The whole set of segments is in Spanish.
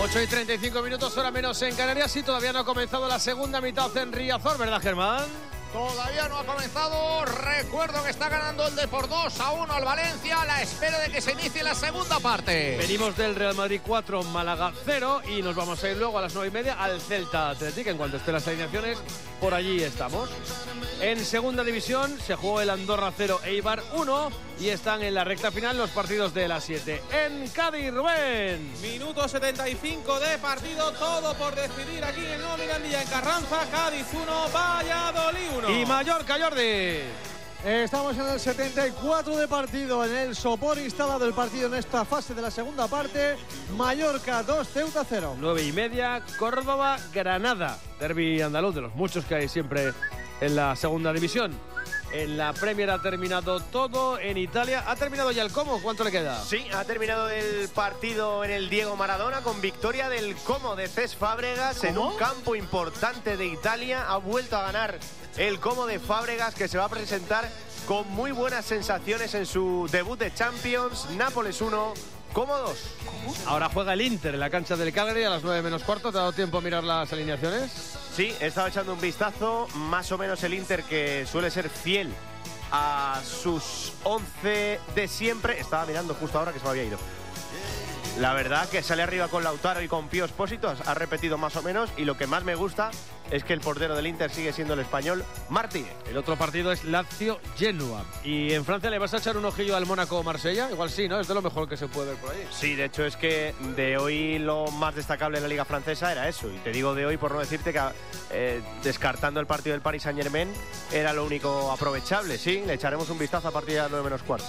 8:35, hora menos en Canarias, y todavía no ha comenzado la segunda mitad en Riazor, ¿verdad, Germán? Todavía no ha comenzado. Recuerdo que está ganando el de por 2-1 al Valencia a la espera de que se inicie la segunda parte. Venimos del Real Madrid 4, Málaga 0, y nos vamos a ir luego a las 9:30 al Celta Athletic. En cuanto estén las alineaciones, por allí estamos. En segunda división se jugó el Andorra 0, Eibar 1, y están en la recta final los partidos de las 7. En Cádiz, Rubén. Minuto 75 de partido, todo por decidir aquí en Mirandilla, en Carranza. Cádiz 1, Valladolid 1. Y Mallorca, Jordi. Estamos en el 74 de partido, en el sopor instalado el partido en esta fase de la segunda parte. Mallorca 2, Ceuta 0. 9:30, Córdoba, Granada. Derbi andaluz, de los muchos que hay siempre en la segunda división. En la Premier ha terminado todo. En Italia ha terminado ya el Como. ¿Cuánto le queda? Sí, ha terminado el partido en el Diego Maradona con victoria del Como de Cesc Fábregas. ¿Cómo? En un campo importante de Italia. Ha vuelto a ganar el Como de Fábregas, que se va a presentar con muy buenas sensaciones en su debut de Champions. Nápoles 1, Como 2. Ahora juega el Inter en la cancha del Cagliari a las 9:15. ¿Te ha dado tiempo a mirar las alineaciones? Sí, he estado echando un vistazo. Más o menos el Inter, que suele ser fiel a sus 11 de siempre. Estaba mirando justo ahora que se me había ido. La verdad que sale arriba con Lautaro y con Pío Expósito. Ha repetido más o menos. Y lo que más me gusta es que el portero del Inter sigue siendo el español Martínez. El otro partido es Lazio-Genoa. ¿Y en Francia le vas a echar un ojillo al Mónaco-Marsella? Igual sí, ¿no? Es de lo mejor que se puede ver por ahí. Sí, de hecho es que de hoy lo más destacable en la Liga Francesa era eso. Y te digo de hoy por no decirte que descartando el partido del Paris Saint-Germain era lo único aprovechable. Sí, le echaremos un vistazo a partir de las 9:15.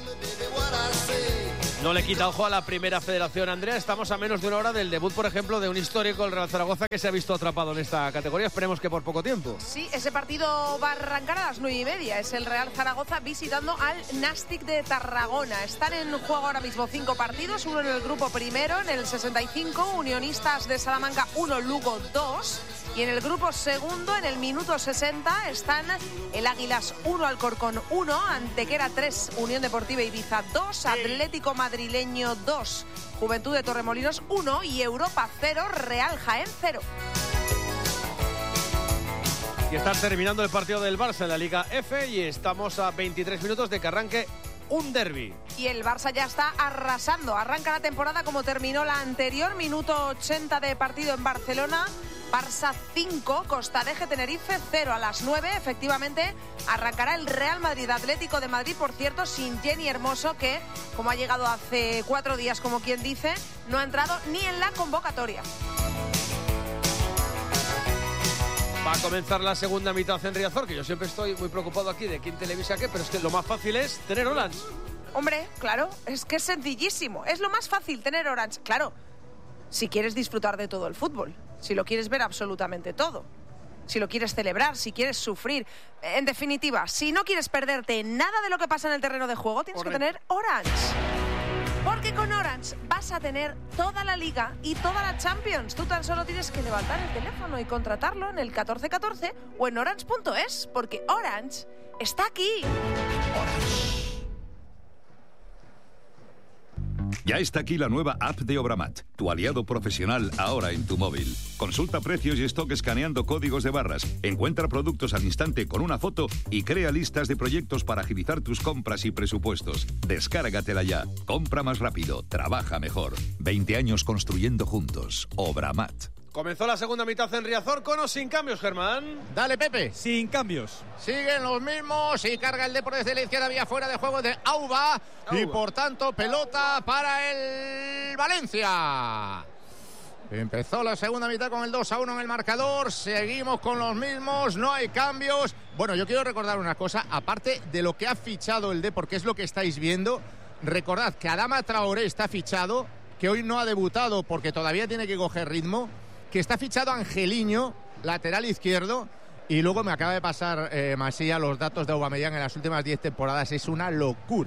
No le quita ojo a la Primera Federación, Andrea. Estamos a menos de una hora del debut, por ejemplo, de un histórico, el Real Zaragoza, que se ha visto atrapado en esta categoría. Esperemos que por poco tiempo. Sí, ese partido va a arrancar a las 9:30. Es el Real Zaragoza visitando al Nàstic de Tarragona. Están en juego ahora mismo 5 partidos. Uno en el grupo primero, en el 65, Unionistas de Salamanca 1, Lugo 2. Y en el grupo segundo, en el minuto 60, están el Águilas 1, Alcorcón 1, Antequera 3, Unión Deportiva Ibiza 2, Atlético Madrileño 2, Juventud de Torremolinos 1 y Europa 0, Real Jaén 0. Y está terminando el partido del Barça en la Liga F y estamos a 23 minutos de que arranque un derbi. Y el Barça ya está arrasando. Arranca la temporada como terminó la anterior, minuto 80 de partido en Barcelona. Barça 5, Costa Deje Tenerife 0. A las 9, efectivamente, arrancará el Real Madrid Atlético de Madrid, por cierto, sin Jenny Hermoso, que, como ha llegado hace 4 días, como quien dice, no ha entrado ni en la convocatoria. Va a comenzar la segunda mitad en Riazor, que yo siempre estoy muy preocupado aquí de quién televisa qué, pero es que lo más fácil es tener Orange. Hombre, claro, es que es sencillísimo. Es lo más fácil tener Orange, claro. Si quieres disfrutar de todo el fútbol, si lo quieres ver absolutamente todo, si lo quieres celebrar, si quieres sufrir. En definitiva, si no quieres perderte nada de lo que pasa en el terreno de juego, tienes que tener Orange. Porque con Orange vas a tener toda la Liga y toda la Champions. Tú tan solo tienes que levantar el teléfono y contratarlo en el 1414 o en orange.es, porque Orange está aquí. Orange. Ya está aquí la nueva app de Obramat, tu aliado profesional ahora en tu móvil. Consulta precios y stock escaneando códigos de barras, encuentra productos al instante con una foto y crea listas de proyectos para agilizar tus compras y presupuestos. Descárgatela ya. Compra más rápido, trabaja mejor. 20 años construyendo juntos. Obramat. Comenzó la segunda mitad en Riazor, con o sin cambios, Germán. Dale, Pepe. Sin cambios. Siguen los mismos y carga el Depor desde la izquierda, vía fuera de juego de Auba. Y por tanto, pelota para el Valencia. Empezó la segunda mitad con el 2-1 en el marcador. Seguimos con los mismos, no hay cambios. Bueno, yo quiero recordar una cosa, aparte de lo que ha fichado el Depor, que es lo que estáis viendo. Recordad que Adama Traoré está fichado, que hoy no ha debutado porque todavía tiene que coger ritmo, que está fichado Angeliño, lateral izquierdo, y luego me acaba de pasar Masía los datos de Aubameyang en las últimas 10 temporadas. Es una locura,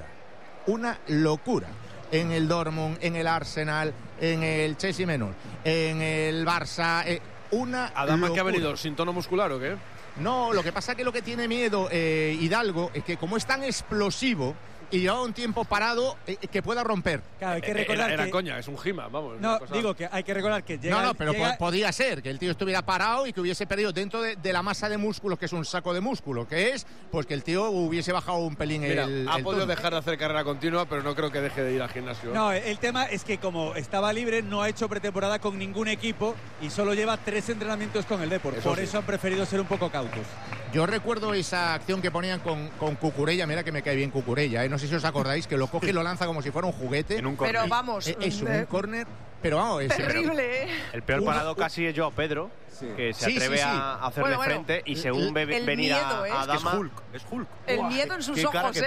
en el Dortmund, en el Arsenal, en el Chelsea menor, en el Barça, una Adama, locura. ¿que ha venido sin tono muscular o qué? No, lo que pasa es que lo que tiene miedo Hidalgo es que como es tan explosivo, y llevaba un tiempo parado que pueda romper. Claro, hay que recordar era que... coña, es un Gima, vamos. No, digo que hay que recordar que llega... Pero podía ser que el tío estuviera parado y que hubiese perdido dentro de la masa de músculos, que es un saco de músculo, que es pues que el tío hubiese bajado un pelín. Mira, ha podido dejar de hacer carrera continua, pero no creo que deje de ir al gimnasio. No, el tema es que como estaba libre, no ha hecho pretemporada con ningún equipo y solo lleva 3 entrenamientos con el Depor. Por eso han preferido ser un poco cautos. Yo recuerdo esa acción que ponían con Cucurella, mira que me cae bien Cucurella, no sé si os acordáis, que lo coge y lo lanza como si fuera un juguete. En un córner. Pero vamos, es un córner, pero vamos, es terrible. El peor parado casi es Joao Pedro, que se atreve a hacerle frente y según venir a Adama. Es Hulk. El miedo en sus ojos,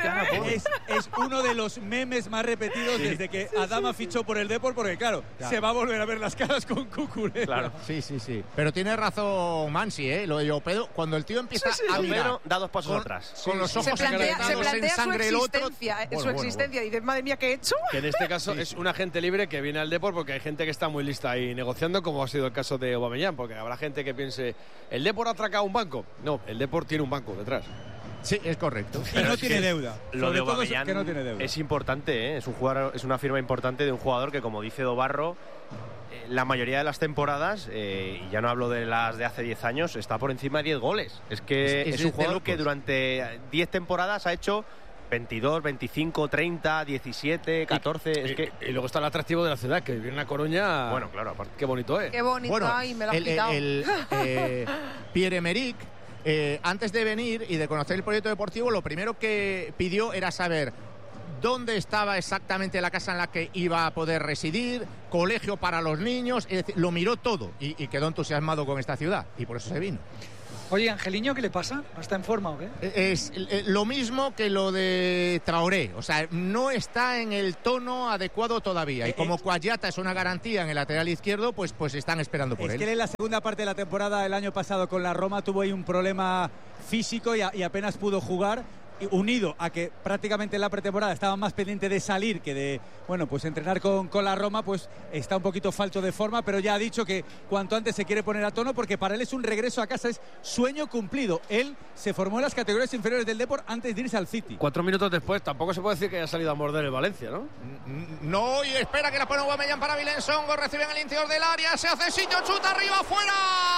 Es uno de los memes más repetidos desde que Adama fichó por el Depor, porque claro, se va a volver a ver las caras con Cucurella. Claro. Sí. Pero tiene razón Mansi, lo de Joao Pedro, cuando el tío empieza a mirar, da 2 pasos atrás. Con los ojos se plantea en sangre el otro. Su existencia. Y dice, madre mía, ¿qué he hecho? Que en este caso es un agente libre que viene al Depor porque hay gente que está muy lista ahí negociando, como ha sido el caso de Aubameyang, porque habrá gente que piense, ¿el Depor ha atracado un banco? No, el Depor tiene un banco detrás. Sí, es correcto. Y no tiene deuda. Lo de Aubameyang que no tiene deuda. Es importante, es un jugador, es una firma importante de un jugador que, como dice Dobarro, la mayoría de las temporadas, y ya no hablo de las de hace 10 años, está por encima de 10 goles. Es que es un jugador que durante 10 temporadas ha hecho 22, 25, 30, 17, 14. Y luego está el atractivo de la ciudad, que viene a Coruña. Bueno, claro, aparte. Qué bonito es. Qué bonito, y me lo has quitado. Pierre-Emerick, antes de venir y de conocer el proyecto deportivo, lo primero que pidió era saber dónde estaba exactamente la casa en la que iba a poder residir, colegio para los niños, es decir, lo miró todo y quedó entusiasmado con esta ciudad y por eso se vino. Oye, Angeliño, ¿qué le pasa? ¿No está en forma o qué? Es lo mismo que lo de Traoré, o sea, no está en el tono adecuado todavía y como Cuayata es una garantía en el lateral izquierdo, pues están esperando por él. Es que él en la segunda parte de la temporada el año pasado con la Roma tuvo ahí un problema físico y apenas pudo jugar, unido a que prácticamente en la pretemporada estaba más pendiente de salir que de, bueno, pues entrenar con la Roma, pues está un poquito falto de forma, pero ya ha dicho que cuanto antes se quiere poner a tono porque para él es un regreso a casa, es sueño cumplido. Él se formó en las categorías inferiores del Depor antes de irse al City. 4 minutos después, tampoco se puede decir que haya salido a morder el Valencia, ¿no? No, y espera que la pone Aubameyang para Vilensongo, recibe en el interior del área, se hace sitio, chuta arriba, afuera.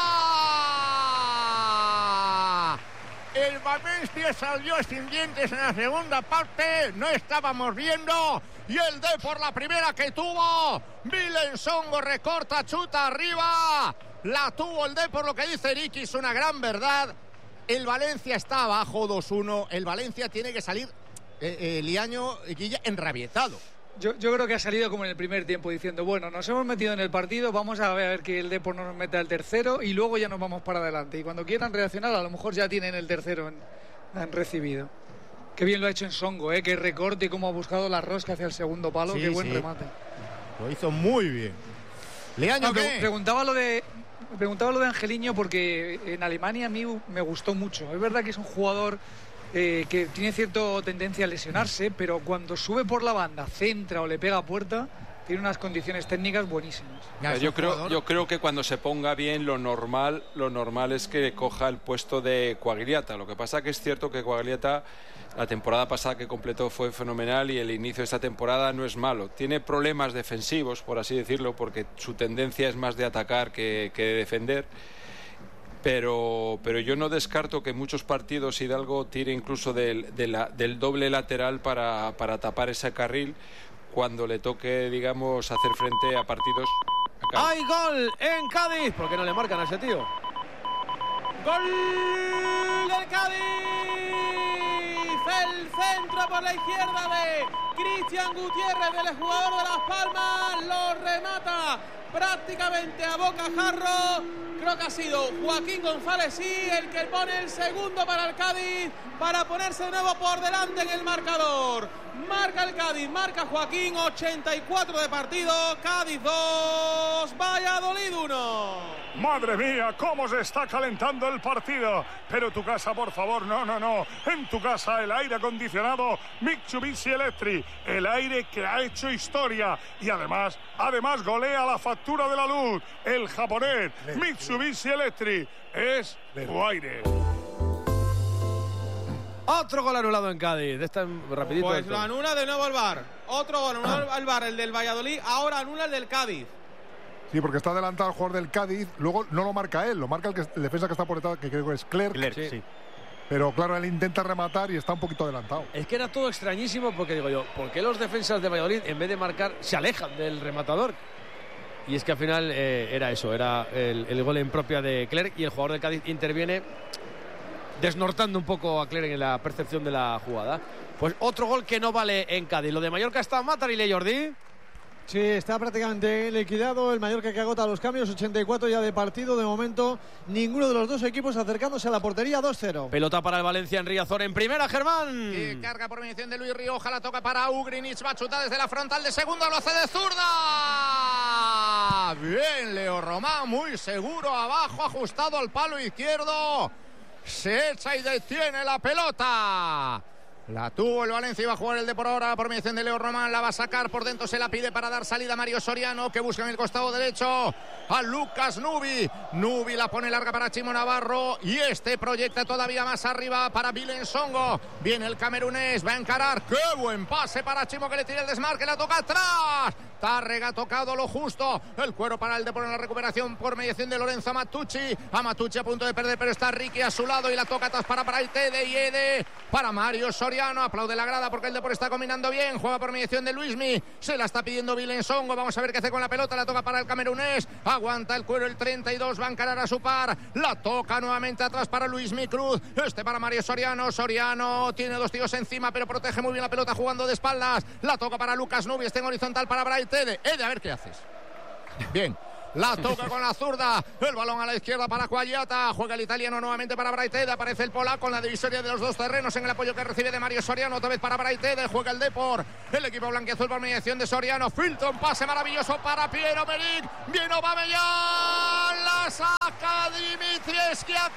El Valencia salió sin dientes en la segunda parte, no estábamos viendo, y el Depor la primera que tuvo, Vilensongo recorta, chuta arriba, la tuvo el Depor, lo que dice Eric es una gran verdad, el Valencia está abajo 2-1, el Valencia tiene que salir, Liaño Guilla, enrabietado. Yo creo que ha salido como en el primer tiempo diciendo, bueno, nos hemos metido en el partido, vamos a ver que el Depor nos meta el tercero y luego ya nos vamos para adelante. Y cuando quieran reaccionar, a lo mejor ya tienen el tercero han recibido. Qué bien lo ha hecho en Songo, qué recorte y cómo ha buscado la rosca hacia el segundo palo, qué buen remate. Lo hizo muy bien. Leaño, ¿qué? Preguntaba lo de Angeliño porque en Alemania a mí me gustó mucho. Es verdad que es un jugador que tiene cierta tendencia a lesionarse, pero cuando sube por la banda, centra o le pega a puerta, tiene unas condiciones técnicas buenísimas. Yo creo que cuando se ponga bien, lo normal es que coja el puesto de Quagliata. Lo que pasa que es cierto que Quagliata, la temporada pasada que completó fue fenomenal y el inicio de esta temporada no es malo. Tiene problemas defensivos, por así decirlo, porque su tendencia es más de atacar que de defender. Pero yo no descarto que muchos partidos Hidalgo tire incluso del doble lateral para tapar ese carril cuando le toque, digamos, hacer frente a partidos. ¡Hay gol en Cádiz! ¿Por qué no le marcan a ese tío? ¡Gol del Cádiz! El centro por la izquierda de Cristian Gutiérrez, del jugador de Las Palmas, lo remata prácticamente a bocajarro. Creo que ha sido Joaquín González el que pone el segundo para el Cádiz, para ponerse de nuevo por delante en el marcador. Marca el Cádiz, marca Joaquín, 84 de partido, Cádiz 2, Valladolid 1. Madre mía, cómo se está calentando el partido. Pero tu casa, por favor, no. En tu casa el aire acondicionado Mitsubishi Electric, el aire que ha hecho historia y además golea la factura de la luz. El japonés Mitsubishi Electric es tu aire. Otro gol anulado en Cádiz. Está rapidito. Pues lo anula de nuevo el VAR. Otro gol anula el VAR, el del Valladolid. Ahora anula el del Cádiz. Sí, porque está adelantado el jugador del Cádiz. Luego no lo marca él, lo marca el defensa que está por detrás, que creo que es Clerc. Sí. Pero claro, él intenta rematar y está un poquito adelantado. Es que era todo extrañísimo porque digo yo, ¿por qué los defensas de Valladolid en vez de marcar se alejan del rematador? Y es que al final era eso, era el gol en propia de Clerc y el jugador del Cádiz interviene desnortando un poco a Clerc en la percepción de la jugada. Pues otro gol que no vale en Cádiz. Lo de Mallorca está Matarile, Jordi. Sí, está prácticamente liquidado el Mallorca, que agota los cambios. 84 ya de partido. De momento, ninguno de los dos equipos acercándose a la portería. 2-0. Pelota para el Valencia en Riazor en primera, Germán. Y carga por mediación de Luis Rioja. La toca para Ugrinic. Va a chutar desde la frontal de segundo. Lo hace de zurda. Bien, Leo Román. Muy seguro. Abajo, ajustado al palo izquierdo. Se echa y detiene la pelota. La tuvo el Valencia, iba a jugar el Depor ahora por mediación de Leo Román, la va a sacar por dentro, se la pide para dar salida a Mario Soriano, que busca en el costado derecho a Lucas Nubi. Nubi la pone larga para Chimo Navarro y este proyecta todavía más arriba para Vilen Songo. Viene el camerunés, va a encarar, qué buen pase para Chimo, que le tira el desmarque, la toca atrás. Tárrega ha tocado lo justo, el cuero para el Depor en la recuperación por mediación de Lorenzo Amatucci. Amatucci a punto de perder, pero está Ricky a su lado y la toca atrás para Braithwaite y Ede para Mario Soriano. Aplaude la grada porque el Depor está combinando bien, juega por mediación de Luismi, se la está pidiendo Vilen Songo, vamos a ver qué hace con la pelota, la toca para el camerunés, aguanta el cuero el 32, va a encarar a su par, la toca nuevamente atrás para Luismi Cruz, este para Mario Soriano. Soriano tiene dos tíos encima, pero protege muy bien la pelota jugando de espaldas, la toca para Lucas Nubi, está en horizontal para Braithwaite. Ede, a ver qué haces. Bien, la toca con la zurda, el balón a la izquierda para Cuagliata, juega el italiano nuevamente para Braithwaite, aparece el polaco en la divisoria de los dos terrenos en el apoyo que recibe de Mario Soriano, otra vez para Braithwaite, juega el Depor, el equipo blanquiazul por mediación de Soriano, filtra un pase maravilloso para Pierre Emerick, viene Aubameyang, la saca Dimitrievski a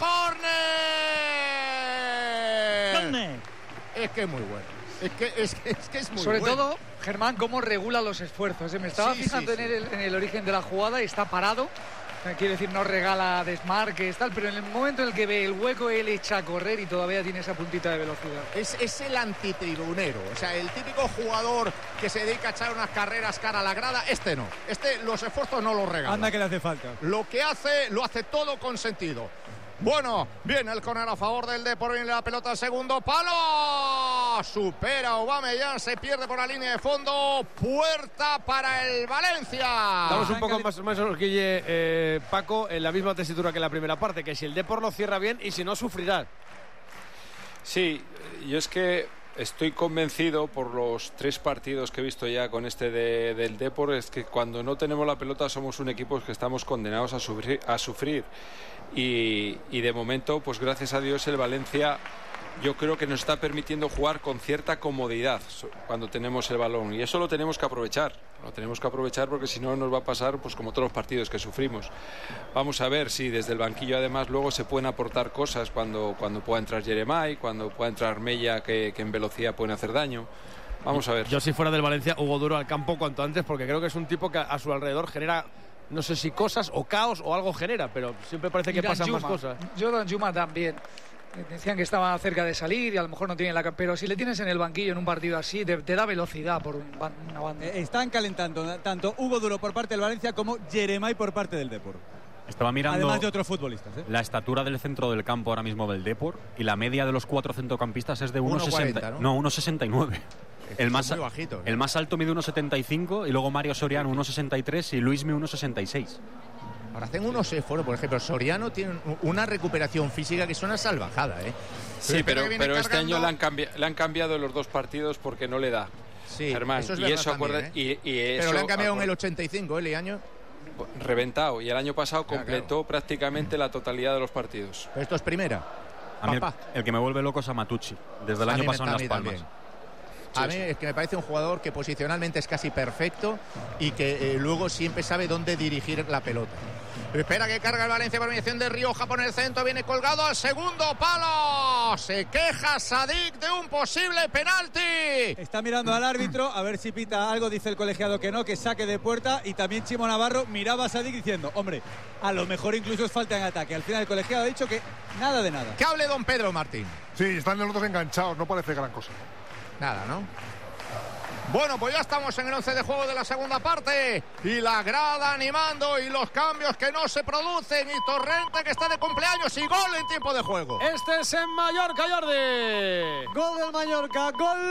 córner. Es que es muy bueno. Es que es muy Sobre bueno. todo, Germán, cómo regula los esfuerzos. Me estaba fijando en el origen de la jugada y está parado. Quiere decir, no regala desmarques, tal, pero en el momento en el que ve el hueco, él echa a correr y todavía tiene esa puntita de velocidad. Es el antitribunero, o sea, el típico jugador que se dedica a echar unas carreras cara a la grada. Este no, los esfuerzos no los regala. Anda que le hace falta. Lo que hace, lo hace todo con sentido. Bueno, viene el córner a favor del Depor, viene la pelota al segundo palo, supera Aubameyang, se pierde por la línea de fondo, puerta para el Valencia. Estamos un poco más Guille, Paco, en la misma tesitura que en la primera parte, que si el Depor lo cierra bien y si no sufrirá. Sí, yo es que estoy convencido por los 3 partidos que he visto ya con este del Depor, es que cuando no tenemos la pelota somos un equipo que estamos condenados a sufrir. Y de momento, pues gracias a Dios, el Valencia yo creo que nos está permitiendo jugar con cierta comodidad cuando tenemos el balón, y eso lo tenemos que aprovechar porque si no nos va a pasar pues como todos los partidos que sufrimos. Vamos a ver si desde el banquillo además luego se pueden aportar cosas cuando pueda entrar Jeremai, cuando pueda entrar Mella, que en velocidad pueden hacer daño. Vamos a ver. Yo si fuera del Valencia, Hugo Duro al campo cuanto antes, porque creo que es un tipo que a su alrededor genera, no sé si cosas o caos o algo genera, pero siempre parece que pasan más cosas. Yo Danjuma también. Decían que estaba cerca de salir y a lo mejor no tiene pero si le tienes en el banquillo en un partido así, te da velocidad por una banda. Están calentando tanto Hugo Duro por parte del Valencia como Jeremai por parte del Depor. Estaba mirando, además de otros futbolistas, la estatura del centro del campo ahora mismo del Depor, y la media de los 4 centrocampistas es de 1,60, ¿no? 1,69. El más bajito, el más alto mide 1,75 y luego Mario Soriano 1,63 y Luismi 1,66. Ahora hacen unos esfuerzos, por ejemplo, Soriano tiene una recuperación física que es una salvajada, ¿eh? Sí, pero este año le han cambiado los 2 partidos porque no le da. Sí, Germán, eso es y eso también, pero le han cambiado en el 85, el año reventado, y el año pasado completó prácticamente la totalidad de los partidos. Pero esto es primera. A mí el que me vuelve loco es Amatucci, desde el año pasado en Las Palmas. A mí es que me parece un jugador que posicionalmente es casi perfecto y que luego siempre sabe dónde dirigir la pelota. Espera que carga el Valencia por mediación de Rioja por el centro, viene colgado al segundo palo. Se queja Sadik de un posible penalti. Está mirando al árbitro a ver si pita algo, dice el colegiado que no, que saque de puerta, y también Chimo Navarro miraba a Sadik diciendo, hombre, a lo mejor incluso es falta en ataque. Al final el colegiado ha dicho que nada de nada. Que hable don Pedro Martín. Sí, están los dos enganchados, no parece gran cosa. Nada, ¿no? Bueno, pues ya estamos en el 11 de juego de la segunda parte y la grada animando y los cambios que no se producen y Torrente que está de cumpleaños y gol en tiempo de juego. Este es en Mallorca, Jordi. Gol del Mallorca,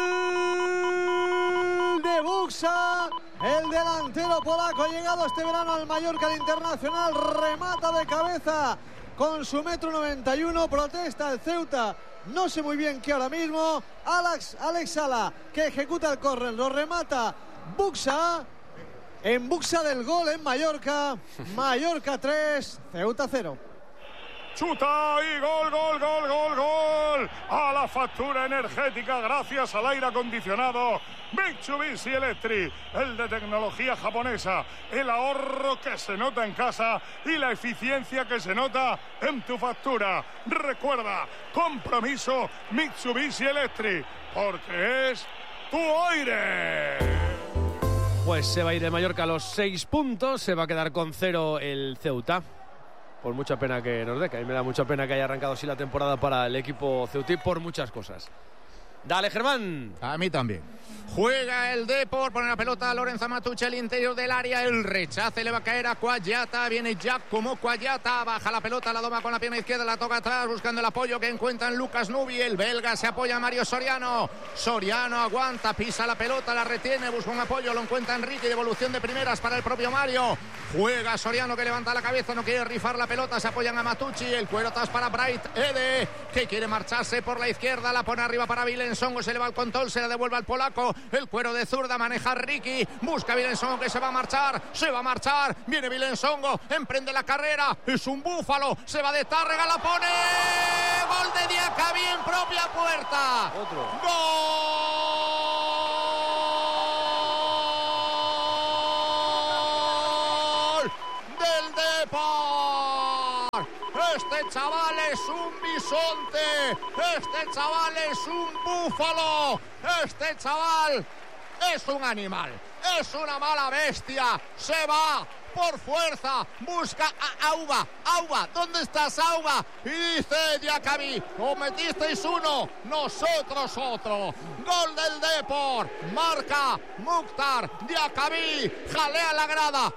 gol de Buxa, el delantero polaco ha llegado este verano al Mallorca, el internacional, remata de cabeza con su 1,91 m, protesta el Ceuta. No sé muy bien qué ahora mismo. Alex Sala, que ejecuta el córner, lo remata Buxa. En Buxa del gol en Mallorca. Mallorca 3, Ceuta 0. Chuta y gol, gol, gol, gol, gol. A la factura energética gracias al aire acondicionado Mitsubishi Electric, el de tecnología japonesa, el ahorro que se nota en casa y la eficiencia que se nota en tu factura. Recuerda, compromiso Mitsubishi Electric, porque es tu aire. Pues se va a ir de Mallorca a los 6 puntos, se va a quedar con 0 el Ceuta. Por mucha pena que nos dé, que a mí me da mucha pena que haya arrancado así la temporada para el equipo ceutí por muchas cosas. Dale, Germán. A mí también. Juega el Depor, pone la pelota a Lorenzo Matucci, el interior del área, el rechace le va a caer a Cuagliata, viene Giacomo Cuagliata, baja la pelota, la doma con la pierna izquierda, la toca atrás, buscando el apoyo que encuentra en Lucas Nubi, el belga se apoya a Mario Soriano, Soriano aguanta, pisa la pelota, la retiene, busca un apoyo, lo encuentra Enrique, devolución de primeras para el propio Mario, juega Soriano que levanta la cabeza, no quiere rifar la pelota, se apoyan a Matucci, el cuero atrás para Bright Ede, que quiere marcharse por la izquierda, la pone arriba para Vilensongo, se le va el control, se la devuelve al polaco, el cuero de zurda, maneja Ricky, busca Vilensongo que se va a marchar, viene Vilensongo, emprende la carrera, es un búfalo, se va de Tárrega, la pone, gol de Diacabí en propia puerta, gol del Depor. Este chaval es un bisonte, este chaval es un búfalo, este chaval es un animal, es una mala bestia, se va por fuerza, busca a Auba, ¿dónde estás, Auba? Y dice Diacabí, os metisteis uno, nosotros otro, gol del Depor, marca Mukhtar Diacabí, jalea la grada,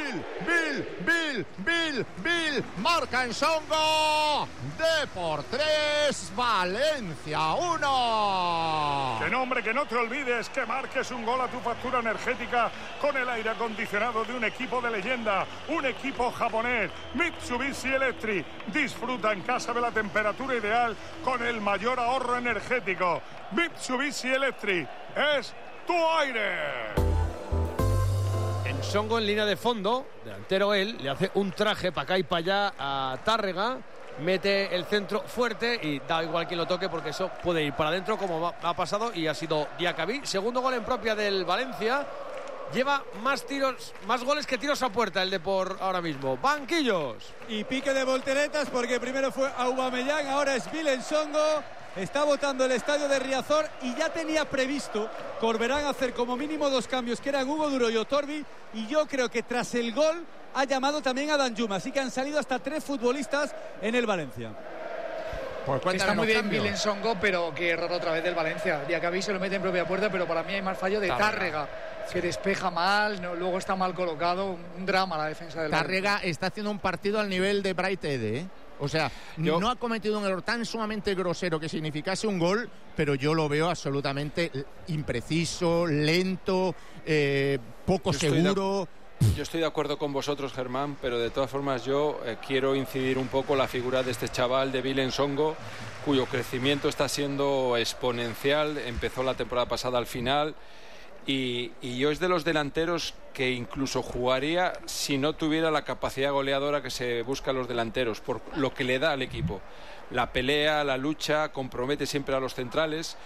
Bill, marca en Songo, Depor 3, Valencia 1. Que nombre, que no te olvides que marques un gol a tu factura energética con el aire acondicionado de un equipo de leyenda, un equipo japonés, Mitsubishi Electric. Disfruta en casa de la temperatura ideal con el mayor ahorro energético. Mitsubishi Electric es tu aire. En Songo en línea de fondo, delantero él, le hace un traje para acá y para allá a Tárrega, mete el centro fuerte y da igual quien lo toque porque eso puede ir para adentro como ha pasado y ha sido Diacabí. Segundo gol en propia del Valencia. Lleva más goles que tiros a puerta el Depor ahora mismo. Banquillos. Y pique de volteretas porque primero fue Aubameyang, ahora es Vilensongo. Está votando el estadio de Riazor y ya tenía previsto Corberán hacer como mínimo 2 cambios, que eran Hugo Duro y Otorbi. Y yo creo que tras el gol ha llamado también a Danjuma. Así que han salido hasta 3 futbolistas en el Valencia. Pues está muy bien Vilensongo, pero qué error otra vez del Valencia. Diacabí se lo mete en propia puerta, pero para mí hay más fallo de Tárrega. Se despeja mal, luego está mal colocado. Un drama la defensa del Tárrega está haciendo un partido al nivel de Bright Ede, ¿eh? O sea, no ha cometido un error tan sumamente grosero que significase un gol, pero yo lo veo absolutamente impreciso, lento, poco seguro. Yo estoy de acuerdo con vosotros, Germán, pero de todas formas yo quiero incidir un poco la figura de este chaval de Vilensongo, cuyo crecimiento está siendo exponencial. Empezó la temporada pasada al final y yo es de los delanteros que incluso jugaría si no tuviera la capacidad goleadora que se busca a los delanteros, por lo que le da al equipo. La pelea, la lucha, compromete siempre a los centrales.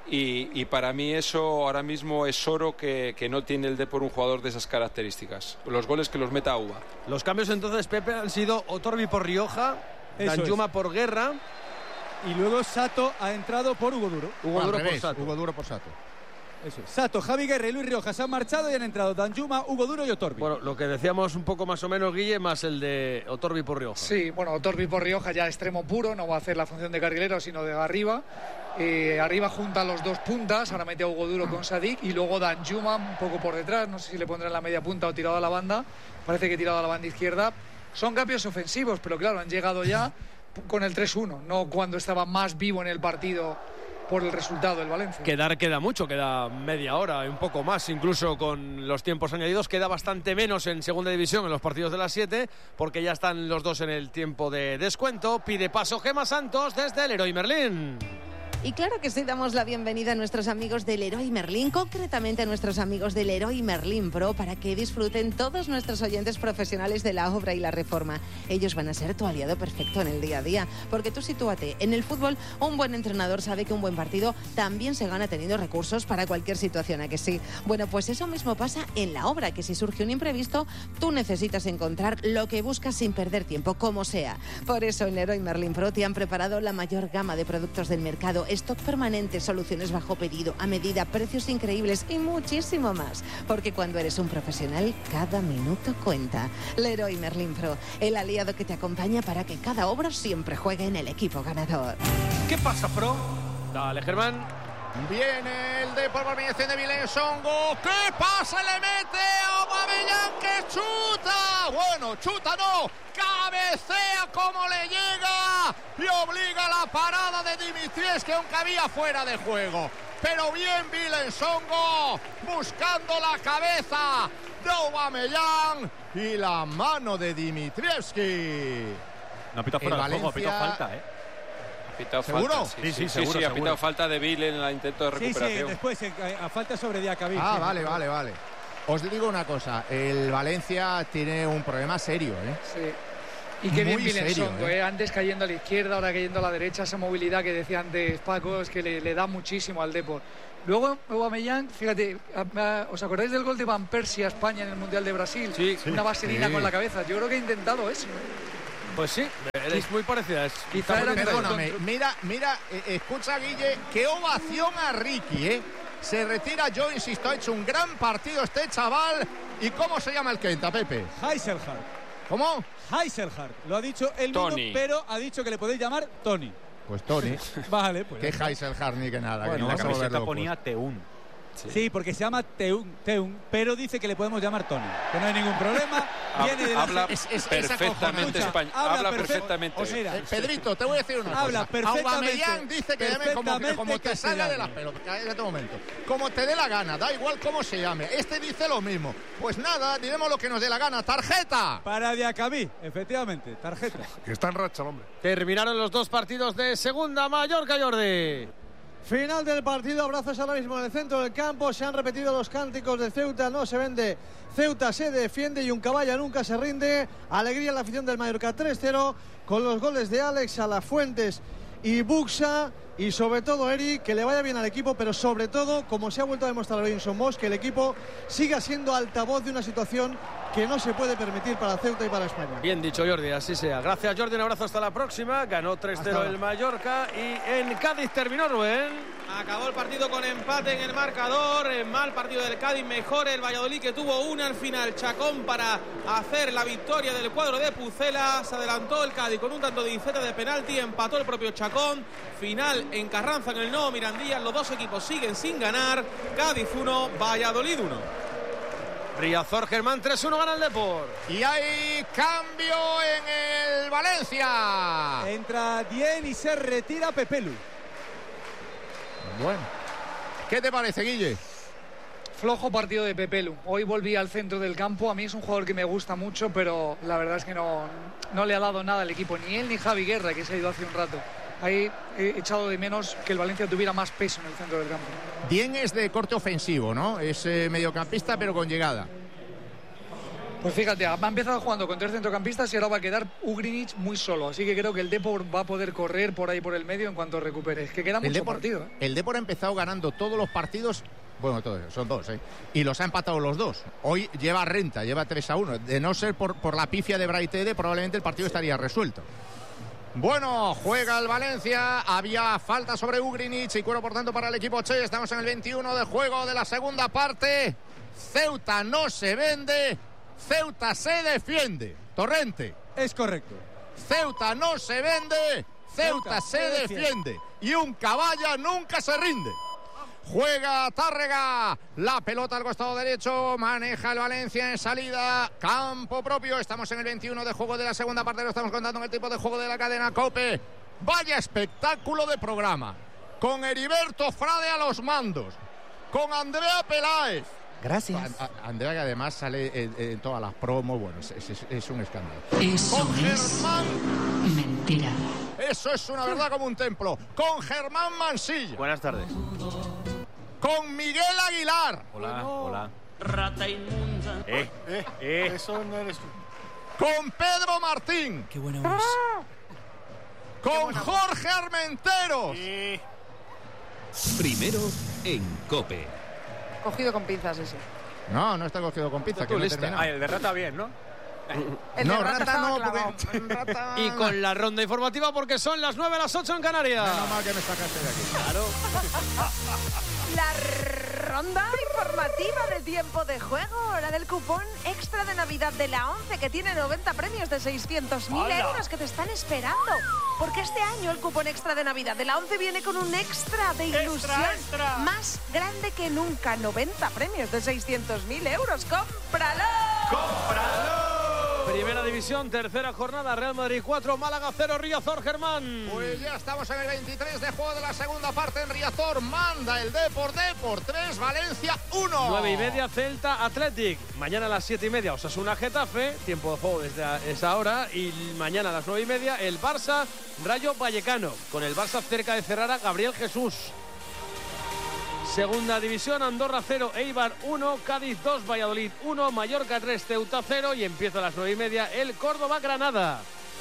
Y para mí eso ahora mismo es oro que no tiene el Depor un jugador de esas características. Los goles que los meta Auba. Los cambios entonces, Pepe, han sido Otorbi por Rioja, Danjuma por Guerra. Y luego Sato ha entrado por Hugo Duro. Hugo Duro por Sato. Eso es. Sato, Javi Guerra y Luis Rioja se han marchado y han entrado Danjuma, Hugo Duro y Otorbi. Bueno, lo que decíamos un poco más o menos, Guille, más el de Otorbi por Rioja. Sí, bueno, Otorbi por Rioja ya extremo puro, no va a hacer la función de carrilero, sino de arriba. Arriba junta los dos puntas, ahora mete a Hugo Duro con Sadik y luego Danjuma un poco por detrás, no sé si le pondrá en la media punta o tirado a la banda, parece que tirado a la banda izquierda. Son cambios ofensivos, pero claro, han llegado ya con el 3-1, no cuando estaba más vivo en el partido por el resultado del Valencia. Queda mucho, queda media hora, un poco más, incluso con los tiempos añadidos. Queda bastante menos en segunda división en los partidos de las 7, porque ya están los dos en el tiempo de descuento. Pide paso Gemma Santos desde el Leroy Merlin. Y claro que sí, damos la bienvenida a nuestros amigos del Leroy Merlin, concretamente a nuestros amigos del Leroy Merlin Pro, para que disfruten todos nuestros oyentes profesionales de la obra y la reforma. Ellos van a ser tu aliado perfecto en el día a día, porque tú sitúate, en el fútbol un buen entrenador sabe que un buen partido también se gana teniendo recursos para cualquier situación, ¿a que sí? Bueno, pues eso mismo pasa en la obra, que si surge un imprevisto, tú necesitas encontrar lo que buscas sin perder tiempo, como sea. Por eso en Leroy Merlin Pro te han preparado la mayor gama de productos del mercado, stock permanente, soluciones bajo pedido, a medida, precios increíbles y muchísimo más. Porque cuando eres un profesional, cada minuto cuenta. Leroy Merlin Pro, el aliado que te acompaña para que cada obra siempre juegue en el equipo ganador. ¿Qué pasa, Pro? Dale, Germán. Viene el Depor por mediación de Vilén Songo. ¿Qué pasa? Le mete a Aubameyang que chuta. Bueno, chuta no. Cabecea como le llega y obliga la parada de Dimitrievski, aunque había fuera de juego. Pero bien Vilén Songo buscando la cabeza de Aubameyang y la mano de Dimitrievski. No pita fuera de juego, pita falta, ¿Seguro? Falta, sí, ha pitado falta de Bill en el intento de recuperación. Sí, después a falta sobre Diacabí. Ah, vale. Os digo una cosa, el Valencia tiene un problema serio, Sí. Y qué bien Vilén Songo, antes cayendo a la izquierda, ahora cayendo a la derecha, esa movilidad que decía antes Paco, es que le da muchísimo al Depor. Luego Aubameyang, fíjate, ¿os acordáis del gol de Van Persie a España en el Mundial de Brasil? Sí. Una vaselina con la cabeza, yo creo que ha intentado eso. Pues sí, es muy parecida. Perdóname, mira, escucha Guille, qué ovación a Ricky, Se retira, yo insisto, ha hecho un gran partido este chaval. ¿Y cómo se llama el Kenta, Pepe? Heiselhardt. ¿Cómo? Heiselhardt, lo ha dicho él mismo, pero ha dicho que le podéis llamar Tony. Pues Tony. Vale, pues. Que Heiselhardt ni que nada. Bueno, que no la vas a camiseta volver ponía Teun. Sí, porque se llama Teun, pero dice que le podemos llamar Tony, que no hay ningún problema. Viene de habla perfectamente español. Habla perfectamente. O sea, Pedrito, te voy a decir una habla cosa. Perfectamente. Aubameyang dice que llame como te salga de las pelotas. En este momento. Como te dé la gana, da igual cómo se llame. Este dice lo mismo. Pues nada, diremos lo que nos dé la gana. ¡Tarjeta! Para Diacabí, efectivamente, tarjeta. Que está en racha el hombre. Terminaron los dos partidos de segunda. Mallorca, Jordi. Final del partido, abrazos ahora mismo en el centro del campo. Se han repetido los cánticos de Ceuta, no se vende. Ceuta se defiende y un caballa nunca se rinde. Alegría en la afición del Mallorca 3-0 con los goles de Alex, Alafuentes y Buxa. Y sobre todo, Eric, que le vaya bien al equipo, pero sobre todo, como se ha vuelto a demostrar Robinson Moss, que el equipo siga siendo altavoz de una situación que no se puede permitir para Ceuta y para España. Bien dicho, Jordi, así sea. Gracias, Jordi, un abrazo, hasta la próxima. Ganó 3-0 el Mallorca y en Cádiz terminó, Rubén. Acabó el partido con empate en el marcador. Mal partido del Cádiz, mejor el Valladolid, que tuvo una al final. Chacón para hacer la victoria del cuadro de Pucela. Se adelantó el Cádiz con un tanto de Iceta de penalti. Empató el propio Chacón. Final en Carranza, en el nuevo Mirandilla. Los dos equipos siguen sin ganar. Cádiz 1, Valladolid 1. Riazor, Germán, 3-1 gana el Depor. Y hay cambio en el Valencia. Entra Dien y se retira Pepelu. Bueno, ¿qué te parece, Guille? Flojo partido de Pepelu. Hoy volví al centro del campo. A mí es un jugador que me gusta mucho, pero la verdad es que no le ha dado nada al equipo. Ni él ni Javi Guerra, que se ha ido hace un rato. Ahí he echado de menos que el Valencia tuviera más peso en el centro del campo. Dien es de corte ofensivo, ¿no? Es mediocampista, pero con llegada. Pues fíjate, ha empezado jugando con 3 centrocampistas y ahora va a quedar Ugrinic muy solo. Así que creo que el Depor va a poder correr por ahí por el medio en cuanto recupere. Es que queda mucho partido. El Depor ha empezado ganando todos los partidos. Bueno, todos, son 2, y los ha empatado los 2. Hoy lleva renta, lleva 3-1. De no ser por la pifia de Braitede, probablemente el partido estaría resuelto. Bueno, juega el Valencia. Había falta sobre Ugrinic y cuero por tanto para el equipo Che. Estamos en el 21 de juego de la segunda parte. Ceuta no se vende, Ceuta se defiende. Torrente. Es correcto. Ceuta no se vende, Ceuta se defiende. Y un caballa nunca se rinde. Juega Tárrega, la pelota al costado derecho, maneja el Valencia en salida, campo propio. Estamos en el 21 de juego de la segunda parte, lo estamos contando en el tipo de juego de la cadena COPE. Vaya espectáculo de programa, con Heriberto Frade a los mandos, con Andrea Peláez. Gracias. Andrea, que además sale en todas las promos, bueno, es un escándalo. Eso con Germán. Mentira. Eso es una verdad como un templo. Con Germán Mansilla. Buenas tardes. Con Miguel Aguilar. Hola. Rata inmunda. Eso no eres tú. Con Pedro Martín. Qué buena voz. Con Jorge Armenteros. Primero en COPE. Cogido con pinzas ese. No está cogido con pinzas. Que no el de Rata bien, ¿no? El no, de Rata no, clavado. porque... Y con la ronda informativa porque son las 9 a las 8 en Canarias. Menos mal que me sacaste de aquí. Claro. La ronda informativa de tiempo de juego, hora del cupón extra de Navidad de la 11 que tiene 90 premios de 600.000 euros que te están esperando. Porque este año el cupón extra de Navidad de la 11 viene con un extra de ilusión más grande que nunca. 90 premios de 600.000 euros. ¡Cómpralo! ¡Cómpralo! Primera división, tercera jornada, Real Madrid 4, Málaga 0, Riazor, Germán. Pues ya estamos en el 23 de juego de la segunda parte en Riazor. Manda el Depor 3, Valencia 1. 9:30, Celta Athletic. Mañana a las 7:30, Osasuna Getafe. Tiempo de juego desde esa hora. Y mañana a las 9:30, el Barça Rayo Vallecano. Con el Barça cerca de cerrar a Gabriel Jesús. Segunda división, Andorra 0, Eibar 1, Cádiz 2, Valladolid 1, Mallorca 3, Ceuta 0 y empieza a las 9:30 el Córdoba-Granada.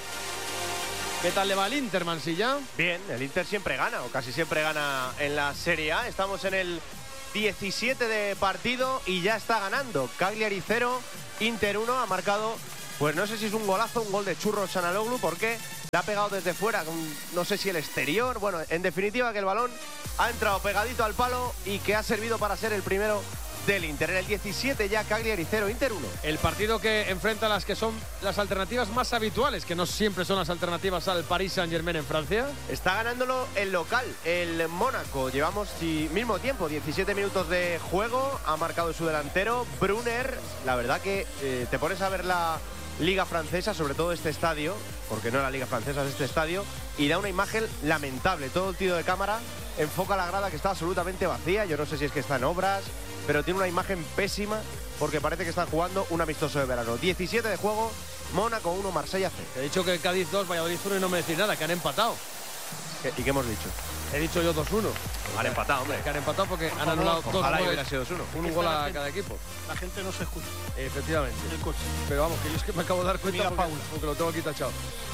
¿Qué tal le va al Inter, Mansilla? Bien, el Inter siempre gana, o casi siempre gana en la Serie A. Estamos en el 17 de partido y ya está ganando. Cagliari 0, Inter 1, ha marcado, pues no sé si es un golazo, un gol de Churro Çalhanoğlu, porque la ha pegado desde fuera, no sé si el exterior. Bueno, en definitiva que el balón ha entrado pegadito al palo y que ha servido para ser el primero del Inter. En el 17 ya Cagliari 0, Inter 1. El partido que enfrenta las que son las alternativas más habituales, que no siempre son las alternativas al Paris Saint-Germain en Francia. Está ganándolo el local, el Mónaco. Llevamos mismo tiempo, 17 minutos de juego. Ha marcado su delantero, Brunner. La verdad que te pones a ver la Liga Francesa, sobre todo este estadio, porque no la Liga Francesa, es este estadio, y da una imagen lamentable. Todo el tiro de cámara enfoca la grada que está absolutamente vacía. Yo no sé si es que está en obras, pero tiene una imagen pésima porque parece que están jugando un amistoso de verano. 17 de juego, Mónaco 1, Marsella 0. He dicho que Cádiz 2, Valladolid 1 y no me decís nada, que han empatado. ¿Y qué hemos dicho? He dicho yo 2-1. Han empatado, hombre. Que han empatado porque han anulado dos goles. Sido 2-1. Un gol a cada equipo. La gente no se escucha. Efectivamente. En el coche. Pero vamos, que yo es que me acabo de dar cuenta porque lo tengo aquí tachado.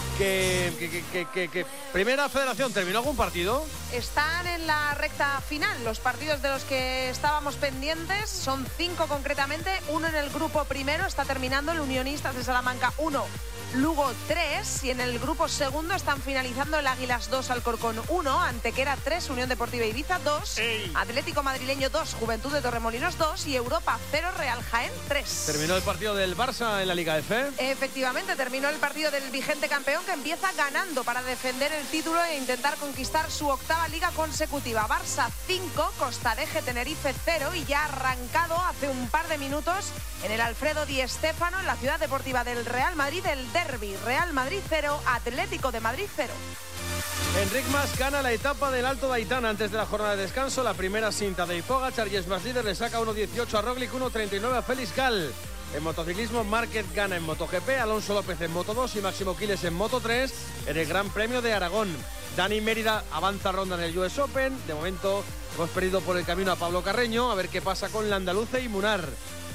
Que Primera Federación, ¿terminó algún partido? Están en la recta final. Los partidos de los que estábamos pendientes son 5 concretamente. Uno en el grupo primero está terminando, el Unionistas de Salamanca 1, Lugo 3. Y en el grupo segundo están finalizando el Águilas 2, Alcorcón 1, Antequera 3, Unión Deportiva Ibiza 2, Atlético Madrileño 2, Juventud de Torremolinos 2 y Europa 0, Real Jaén 3. ¿Terminó el partido del Barça en la Liga F? Efectivamente, terminó el partido del vigente campeón que empieza ganando para defender el título e intentar conquistar su octava liga consecutiva. Barça 5, Costa Deje Tenerife 0 y ya ha arrancado hace un par de minutos en el Alfredo Di Stéfano, en la ciudad deportiva del Real Madrid, el derbi. Real Madrid 0, Atlético de Madrid 0. Enric Mas gana la etapa del Alto de Aitana antes de la jornada de descanso. La primera cinta de Pogačar y es más líder, le saca 1.18 a Roglic, 1.39 a Félix Gal. En motociclismo, Márquez gana en MotoGP, Alonso López en Moto2 y Máximo Quiles en Moto3 en el Gran Premio de Aragón. Dani Mérida avanza ronda en el US Open. De momento hemos perdido por el camino a Pablo Carreño. A ver qué pasa con Landaluce y Munar.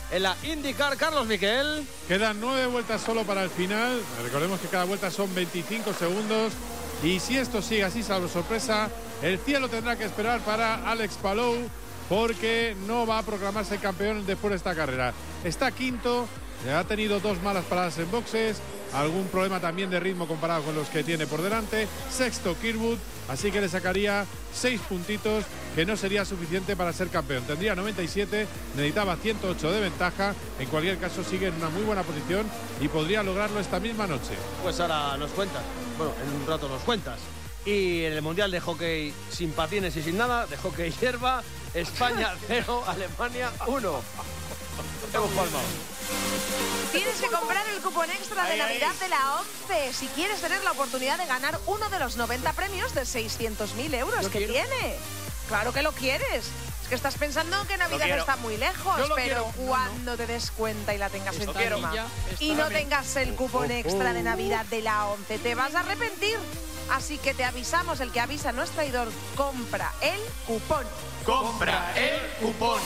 en la IndyCar. Carlos Miquel. Quedan 9 vueltas solo para el final. Recordemos que cada vuelta son 25 segundos. Y si esto sigue así, salvo sorpresa, el cielo tendrá que esperar para Alex Palou, porque no va a proclamarse campeón después de esta carrera. Está quinto, ha tenido 2 malas paradas en boxes, algún problema también de ritmo comparado con los que tiene por delante. Sexto Kirkwood, así que le sacaría 6 puntitos, que no sería suficiente para ser campeón. Tendría 97, necesitaba 108 de ventaja. En cualquier caso sigue en una muy buena posición y podría lograrlo esta misma noche. Pues ahora nos cuentas, bueno, en un rato nos cuentas. Y en el Mundial de Hockey sin patines y sin nada, de hockey hierba, España 0, Alemania 1. Hemos palmado. Tienes que comprar el cupón extra de Navidad de la 11 si quieres tener la oportunidad de ganar uno de los 90 premios de 600.000 euros que tiene. Claro que lo quieres. Es que estás pensando que Navidad está muy lejos, pero cuando te des cuenta y la tengas encima y no tengas el cupón extra de Navidad de la 11, te vas a arrepentir. Así que te avisamos, el que avisa no es traidor. Compra el cupón. ¡Compra el cupón!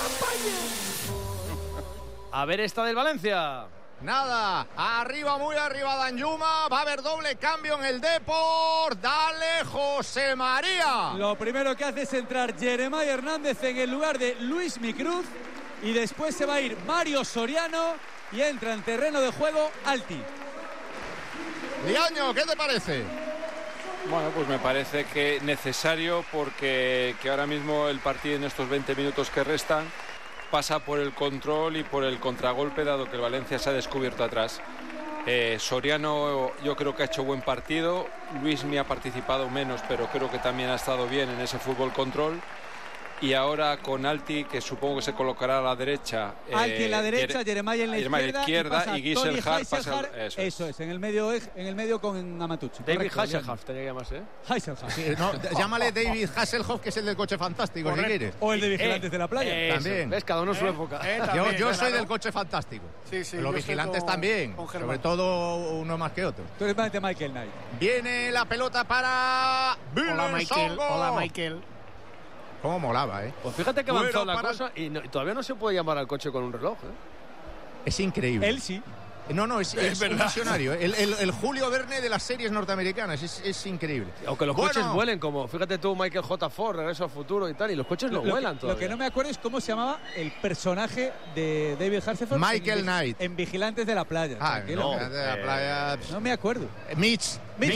A ver esta del Valencia. Nada, arriba, muy arriba Danjuma, va a haber doble cambio en el Depor, dale José María. Lo primero que hace es entrar Jeremiah Hernández en el lugar de Luis Micruz y después se va a ir Mario Soriano y entra en terreno de juego Alti. Liaño, ¿qué te parece? Bueno, pues me parece que necesario, porque que ahora mismo el partido en estos 20 minutos que restan pasa por el control y por el contragolpe, dado que el Valencia se ha descubierto atrás. Soriano yo creo que ha hecho buen partido. Luis me ha participado menos, pero creo que también ha estado bien en ese fútbol control. Y ahora con Alti, que supongo que se colocará a la derecha. Alti en la derecha, Jeremiah en la izquierda y Gieselhaar pasa. Eso es, en el medio con Amatucci. David Hasselhoff tenía que llamarse, Hasselhoff. Sí, no, llámale David Hasselhoff, que es el del coche fantástico, si quieres. O el de Vigilantes de la Playa. También. ¿Ves? Cada uno en su época. Yo soy del coche fantástico. Sí, los Vigilantes también. Sobre todo uno más que otro. Tú eres más de Michael Knight. Viene la pelota para Hola, Michael. Hola, Michael. Cómo molaba, Pues fíjate que ha avanzado la cosa y todavía no se puede llamar al coche con un reloj, Es increíble. Él sí. No, es un visionario. El Julio Verne de las series norteamericanas. Es increíble. Aunque los coches vuelen, como fíjate tú, Michael J. Ford, Regreso al Futuro y tal, y los coches no vuelan todavía. Lo que no me acuerdo es cómo se llamaba el personaje de David Hasselhoff. Michael Knight. En Vigilantes de la Playa. Vigilantes de la Playa. No me acuerdo. Mitch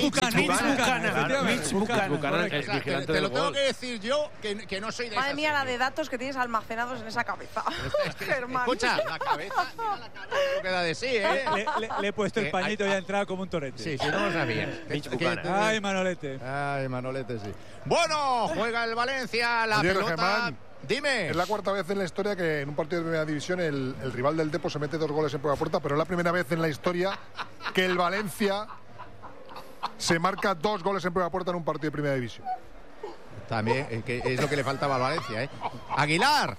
Buchanan. Te lo tengo que decir yo, que no soy de Madre mía, la de datos que tienes almacenados en esa cabeza. Germán. Escucha, la cabeza no queda de sí, Le he puesto el pañito y ha entrado como un torrente. Sí, no lo sabías. Ay, Manolete. Ay, Manolete, sí. Bueno, juega el Valencia, la pelota. Germán, dime. Es la cuarta vez en la historia que en un partido de primera división el rival del Depor se mete 2 goles en propia puerta, pero es la primera vez en la historia que el Valencia se marca 2 goles en propia puerta en un partido de primera división. También es lo que le faltaba al Valencia, Aguilar,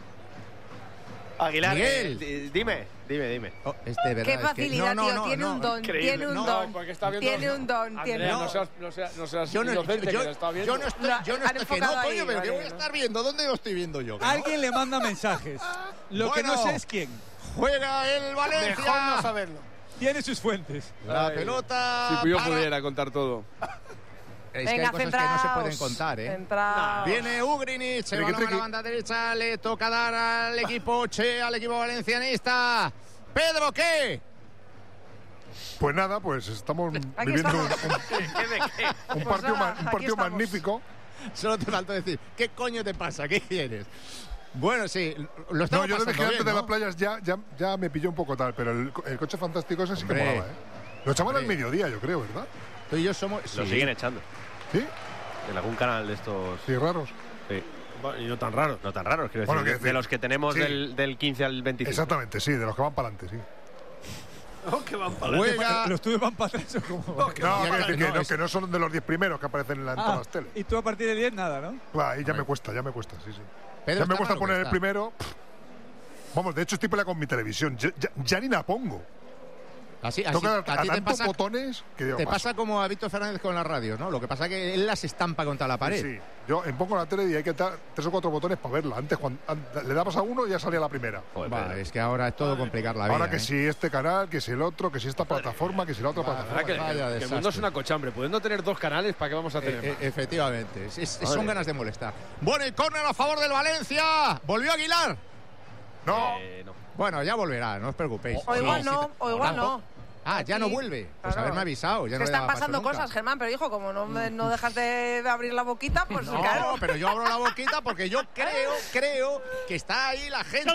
Miguel, dime. ¿verdad? Qué facilidad, tío. Tiene un don. Tiene un don. Tiene un don. No seas yo no inocente, que lo está viendo. Yo no estoy que no, coño, pero ¿qué voy a estar viendo? ¿Dónde lo estoy viendo yo? Alguien le manda mensajes. Lo que no sé es quién. Juega el Valencia. Mejor no saberlo. Tiene sus fuentes. La pelota. Si yo pudiera contar todo. Es que hay cosas que no se pueden contar, Viene Ugrinic, se va a la banda derecha, le toca dar al equipo al equipo valencianista. Pedro, ¿qué? Pues nada, pues estamos viviendo un partido magnífico. Solo te falta decir, ¿qué coño te pasa? ¿Qué quieres? Bueno, sí, lo estamos yo pasando desde que antes bien, de las playas ya me pilló un poco tal, pero el coche fantástico ese sí que molaba, Lo echaban al mediodía, yo creo, ¿verdad? Tú y yo somos... Lo siguen echando. ¿Sí? En algún canal de estos... Sí, raros. Sí. Y no tan raros. No tan raros, quiero decir. De los que tenemos del 15 al 25. Exactamente, sí, de los que van para adelante, sí. Que van para adelante. ¿Los tuyos van para atrás o cómo? Que no son de los 10 primeros que aparecen en todas las teles. Y tú a partir de 10 nada, ¿no? Ahí ya me cuesta, sí. Pedro, ya me cuesta poner el primero. Vamos, de hecho estoy peleando con mi televisión. Ya ni la pongo. Así a ti te pasa, botones que te pasa como a Víctor Fernández con la radio, ¿no? Lo que pasa es que él las estampa contra la pared. Sí. Yo pongo la tele y hay que dar 3 o 4 botones para verla. Antes, cuando le dabas a uno, ya salía la primera. Es que ahora es todo complicar la vida. Ahora que si este canal, que si el otro, que si esta plataforma, que si la otra plataforma. Que el mundo es una cochambre. Pudiendo tener 2 canales, ¿para qué vamos a tener? Efectivamente. Son ganas de molestar. Bueno, el córner a favor del Valencia. ¿Volvió Aguilar? No. Bueno, ya volverá, no os preocupéis. O igual no. Ah, ya no vuelve. Pues haberme avisado. Ya no están pasando cosas, Germán, pero hijo, como no dejas de abrir la boquita, pues no, claro. Pero yo abro la boquita porque yo creo que está ahí la gente.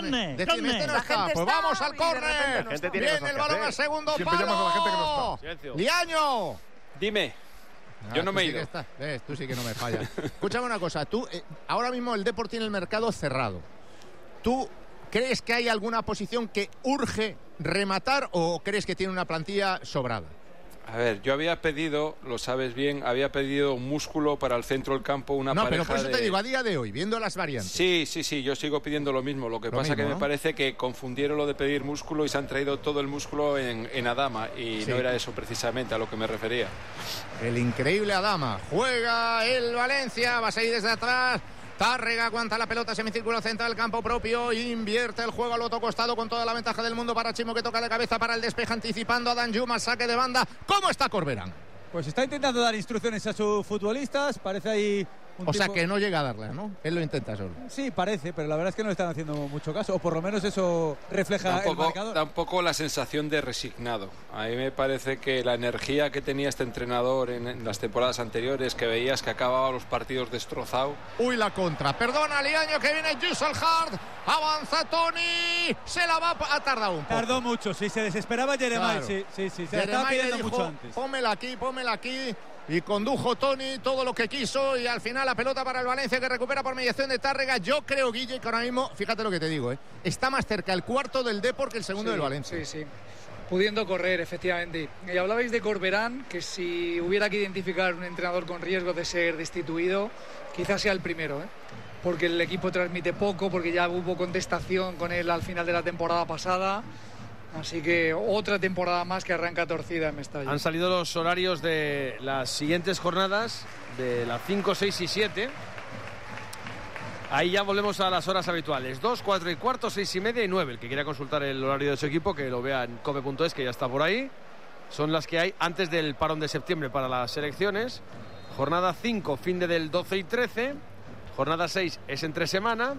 Pues vamos al córner. Viene el balón al segundo palo. Liaño. Dime. Yo no me he ido. Tú sí que no me fallas. Escúchame una cosa. Tú, ahora mismo el Depor tiene el mercado cerrado. ¿Tú crees que hay alguna posición que urge rematar o crees que tiene una plantilla sobrada? A ver, yo había pedido, lo sabes bien, había pedido un músculo para el centro del campo, una pareja. No, pero por eso te digo, a día de hoy, viendo las variantes. Sí, yo sigo pidiendo lo mismo. Lo que pasa que me parece que confundieron lo de pedir músculo y se han traído todo el músculo en Adama y no era eso precisamente a lo que me refería. El increíble Adama. Juega el Valencia, va a seguir desde atrás. Tárrega aguanta la pelota, semicírculo central del campo propio, invierte el juego al otro costado con toda la ventaja del mundo para Chimo, que toca de cabeza para el despeje, anticipando a Danjuma, saque de banda. ¿Cómo está Corberán? Pues está intentando dar instrucciones a sus futbolistas, parece ahí... sea que no llega a darle, ¿no? Él lo intenta solo. Sí, parece, pero la verdad es que no le están haciendo mucho caso, o por lo menos eso refleja el marcador. Da un poco la sensación de resignado. A mí me parece que la energía que tenía este entrenador en las temporadas anteriores, que veías que acababa los partidos destrozado. Uy, la contra. Perdona, Liaño, que viene Gisselhard. Avanza Tony. Se la va a tardar un poco. Tardó mucho, sí, se desesperaba Jeremai. Claro. Sí, se la estaba pidiendo mucho antes. Pómela aquí. Y condujo Tony todo lo que quiso y al final la pelota para el Valencia, que recupera por mediación de Tárrega. Yo creo, Guille, que ahora mismo, fíjate lo que te digo, está más cerca el cuarto del Depor que el segundo del Valencia. Sí. Pudiendo correr, efectivamente. Y hablabais de Corberán, que si hubiera que identificar un entrenador con riesgo de ser destituido, quizás sea el primero, porque el equipo transmite poco, porque ya hubo contestación con él al final de la temporada pasada. Así que otra temporada más que arranca torcida en Mestalla. Han salido los horarios de las siguientes jornadas, de las 5, 6 y 7. Ahí ya volvemos a las horas habituales. 2, 4 y cuarto, 6 y media y 9. El que quiera consultar el horario de su equipo, que lo vea en cope.es, que ya está por ahí. Son las que hay antes del parón de septiembre para las selecciones. Jornada 5, fin del 12 y 13. Jornada 6 es entre semana.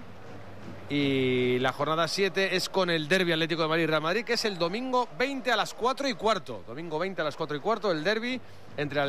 Y la jornada 7 es con el derbi Atlético de Madrid-Real Madrid, que es el domingo 20 a las 4 y cuarto. Domingo 20 a las 4 y cuarto, el derbi entre